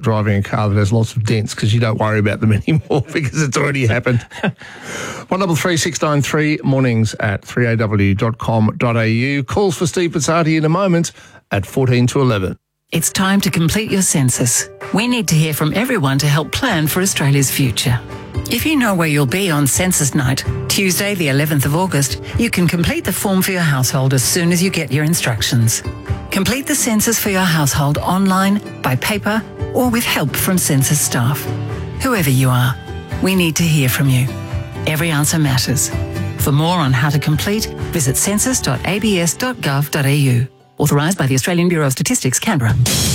driving a car that has lots of dents because you don't worry about them anymore because it's already happened. 133693 mornings at 3aw.com.au. Calls for Steve Pizzati in a moment at 14 to 11. It's time to complete your census. We need to hear from everyone to help plan for Australia's future. If you know where you'll be on census night, Tuesday the 11th of August, you can complete the form for your household as soon as you get your instructions. Complete the census for your household online, by paper, or with help from census staff. Whoever you are, we need to hear from you. Every answer matters. For more on how to complete, visit census.abs.gov.au. Authorised by the Australian Bureau of Statistics, Canberra.